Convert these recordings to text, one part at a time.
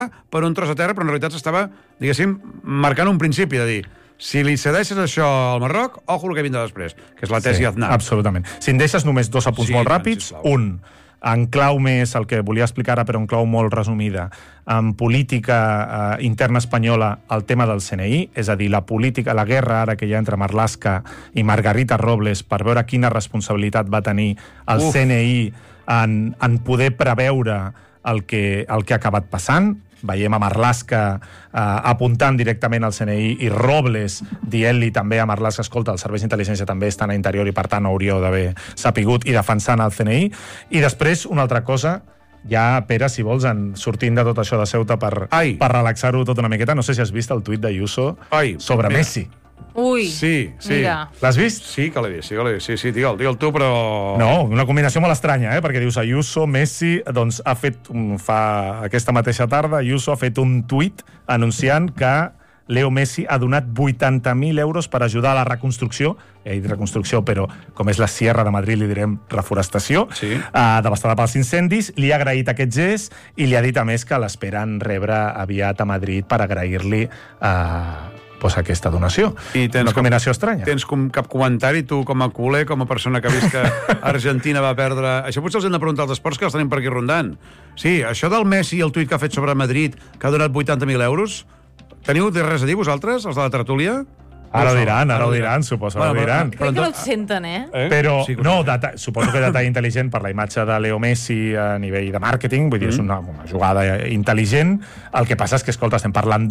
per un tros de terra, però en realitat s'estava, diguéssim, marcant un principi de dir si li cedeixes això al Marroc, ojo el que vindrà després, que és la tesi Aznar. Absolutament. Si em deixes només 2 apunts molt ràpids, un, en clau més, el que volia explicar ara, però en clau molt resumida, en política interna espanyola, el tema del CNI, és a dir, la guerra ara que hi ha entre Marlaska i Margarita Robles per veure quina responsabilitat va tenir el CNI en poder preveure el que ha acabat passant. Veiem a Marlaska apuntant directament al CNI i Robles dient-li també a Marlaska, escolta, els serveis d'intel·ligència també estan a interior i per tant hauríeu d'haver sapigut, i defensant el CNI. I després, una altra cosa, ja, Pere, si vols, sortint de tot això de Ceuta per relaxar-ho tot una miqueta, no sé si has vist el tuit d'Ayuso sobre Messi. Ui, sí. Mira. L'has vist? Sí que l'he vist, sí, digue'l tu, però... No, una combinació molt estranya, perquè dius Ayuso, Messi, doncs fa aquesta mateixa tarda, Ayuso ha fet un tuit anunciant que Leo Messi ha donat 80.000 euros per ajudar a la reconstrucció, he dit reconstrucció, però com és la Sierra de Madrid li direm reforestació, devastada pels incendis, li ha agraït aquest gest i li ha dit a més que l'esperen rebre aviat a Madrid per agrair-li aquesta donació. Una combinació estranya. Tens cap comentari, tu, com a culer, com a persona que ha vist que Argentina va perdre... Això potser els hem de preguntar als esports, que els tenim per aquí rondant. Sí, això del Messi i el tuit que ha fet sobre Madrid, que ha donat 80.000 euros, teniu res a dir vosaltres, els de la tertúlia? Ara ho diran, suposo, ara ho diran. Crec que no ho senten, Però, no, suposo que detall intel·ligent per la imatge de Leo Messi a nivell de màrqueting, vull dir, és una jugada intel·ligent. El que passa és que, escolta, estem parlant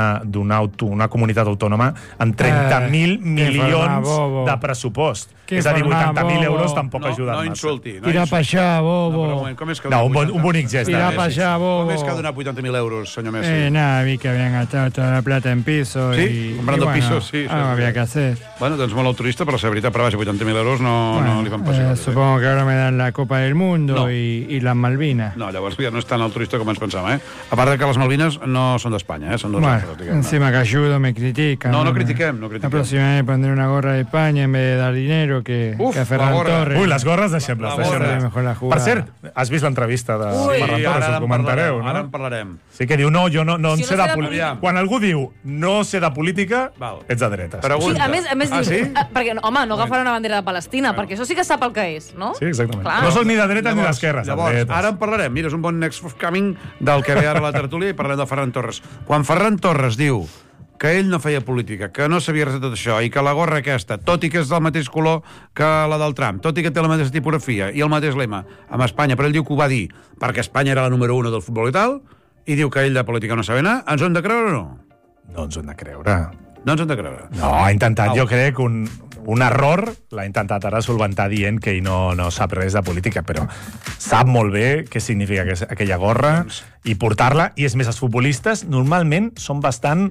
d'una comunitat autònoma amb 30.000 milions de pressupost. És a dir, 80.000 euros tampoc ajuden massa. No insulti. Tira pa allà, bobo. No, un bonic gest. Tira pa allá, bobo. Com és que ha donat 80.000 euros, senyor Messi? Nada, vi que habían gastado toda la plata en piso. Sí, comprando pisos, sí. Había que hacer. Bueno, doncs molt altruista, però la veritat, per baix de 80.000 euros no li fan passió. Supongo que ahora me dan la Copa del Mundo y las Malvinas. No, llavors ja no és tan altruista com ens pensàvem, A part de que les Malvines no són d'Espanya, són nosaltres. Bueno, encima que ayudo me critican. No critiquem. La próxima vez pondré una gorra de España en vez de dar dinero que a Ferran Torres. Ui, les gorres deixem-les. Per cert, has vist l'entrevista de Ferran Torres, ho comentareu, no? Ara en parlarem. Sí que diu, no, jo no en sé de política. Quan algú diu no sé de política, ets de dretes. Sí, a més dius, perquè, home, no agafarà una bandera de Palestina, perquè això sí que sap el que és, no? Sí, exactament. No són ni de dretes ni d'esquerres. Llavors, ara en parlarem. Mira, és un bon next coming del que ve ara a la tertúlia i parlem de Ferran Torres. Quan Ferran Torres diu que ell no feia política, que no sabia res de tot això, i que la gorra aquesta, tot i que és del mateix color que la del Trump, tot i que té la mateixa tipografia i el mateix lema amb Espanya, però ell diu que ho va dir perquè Espanya era la número 1 del futbol i tal, i diu que ell de política no sabia anar, ens ho hem de creure o no? No ens ho hem de creure. No ens hem de creure. No, ha intentat, jo crec, un error, l'ha intentat ara solventar dient que ell no sap res de política, però sap molt bé què significa aquella gorra i portar-la, i és més, els futbolistes normalment són bastant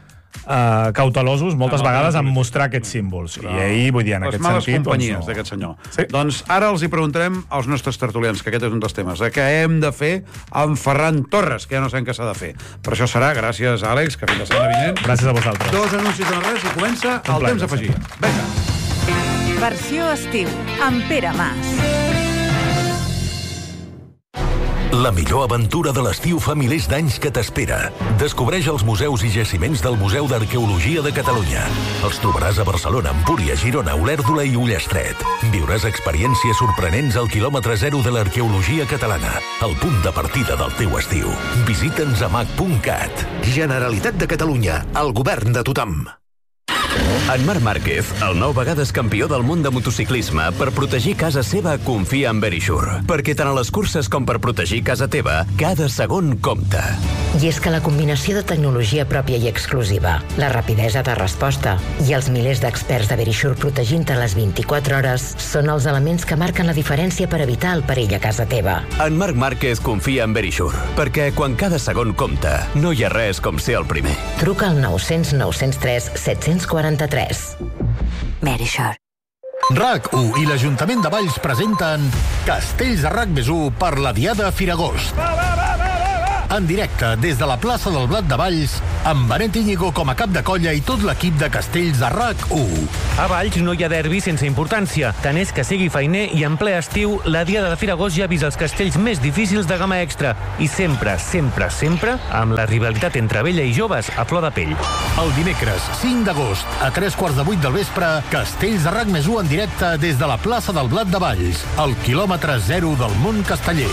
cautelosos moltes vegades en mostrar aquests símbols. I ell, vull dir, en aquest sentit... Les males companyies d'aquest senyor. Doncs ara els hi preguntarem als nostres tertulians, que aquest és un dels temes, què hem de fer amb Ferran Torres, que ja no sabem què s'ha de fer. Per això serà, gràcies a Àlex, que fins la setmana vinent. Gràcies a vosaltres. 2 anuncis en res i comença el temps afegit. Vinga. Versió estiu, amb Pere Mas. La millor aventura de l'estiu fa milers d'anys que t'espera. Descobreix els museus i jaciments del Museu d'Arqueologia de Catalunya. Els trobaràs a Barcelona, Empúria, Girona, Olèrdola i Ullastret. Viuràs experiències sorprenents al quilòmetre zero de l'arqueologia catalana. El punt de partida del teu estiu. Visita'ns a mac.cat. Generalitat de Catalunya, el govern de tothom. En Marc Márquez, el 9 vegades campió del món de motociclisme, per protegir casa seva confia en Verisure. Perquè tant a les curses com per protegir casa teva, cada segon compta. I és que la combinació de tecnologia pròpia i exclusiva, la rapidesa de resposta i els milers d'experts de Verisure protegint-te les 24 hores són els elements que marquen la diferència per evitar el perill a casa teva. En Marc Márquez confia en Verisure, perquè quan cada segon compta, no hi ha res com ser el primer. Truca al 900 903 743. Verisure. RAC1 i l'Ajuntament de Valls presenten Castells de RAC+1 per la Diada Firagost. en directe des de la plaça del Blat de Valls, amb Benet Íñigo com a cap de colla i tot l'equip de castells de RAC1. A Valls no hi ha derbi sense importància. Tant és que sigui feiner i en ple estiu, la Diada de Firagost ja ha vist els castells més difícils de gamma extra. I sempre, sempre, sempre, amb la rivalitat entre vella i joves a flor de pell. El dimecres 5 d'agost, a 7:45 del vespre, castells de RAC+1 en directe des de la plaça del Blat de Valls, al quilòmetre 0 del món casteller.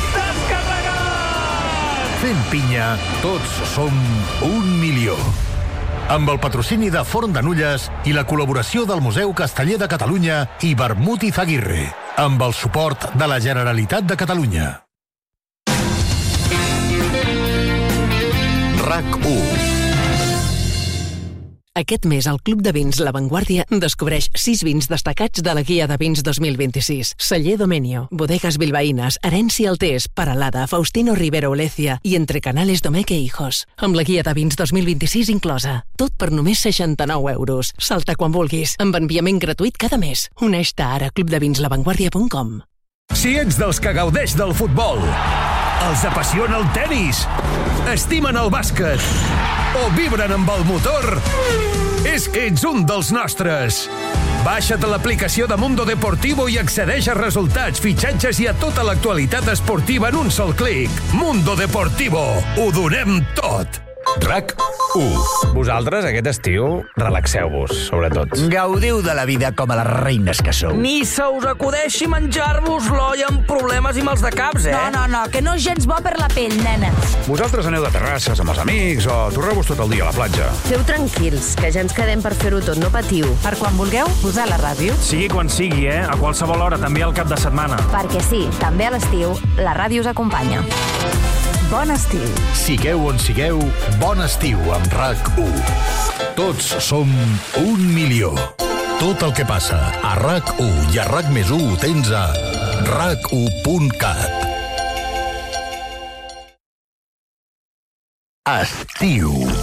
Fent pinya, tots som 1 milió. Amb el patrocini de Forn de Nulles i la col·laboració del Museu Casteller de Catalunya i Vermut i Zaguirre, amb el suport de la Generalitat de Catalunya. RAC1. Aquest mes, el Club de Vins La Vanguardia descobreix 6 vins destacats de la Guia de Vins 2026. Celler Domenio, Bodegas Bilbaínas, Herencia Altés, Paralada, Faustino Rivero Olecia i Entre Canales Domeque Hijos. Amb la Guia de Vins 2026 inclosa. Tot per només 69 euros. Salta quan vulguis, amb enviament gratuït cada mes. Uneix-te ara a clubdevinslavanguardia.com. Si ets dels que gaudeix del futbol, els apassiona el tenis, estimen el bàsquet o vibren amb el motor, és que ets un dels nostres. Baixa't l'aplicació de Mundo Deportivo i accedeix a resultats, fitxatges i a tota l'actualitat esportiva en un sol clic. Mundo Deportivo. Ho donem tot. RAC1. Vosaltres, aquest estiu, relaxeu-vos, sobretot. Gaudiu de la vida com a les reines que sou. Ni se us acudeixi menjar-vos l'olla amb problemes i mals de caps, eh? No, que no és gens bo per la pell, nena. Vosaltres aneu de terrasses amb els amics o torreu-vos tot el dia a la platja. Feu tranquils, que ja ens quedem per fer-ho tot, no patiu. Per quan vulgueu, posar la ràdio. Sigui quan sigui, a qualsevol hora, també al cap de setmana. Perquè sí, també a l'estiu, la ràdio us acompanya. Bon estiu. Sigueu on sigueu, bon estiu amb RAC1. Tots som 1 milió. Tot el que passa a RAC1 i a RAC+1 ho tens a RAC1.cat. Estiu.